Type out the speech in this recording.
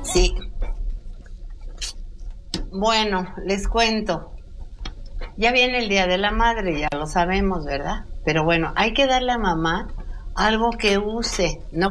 Sí. Bueno, les cuento. Ya viene el Día de la Madre, ya lo sabemos, ¿verdad? Pero bueno, hay que darle a mamá algo que use, no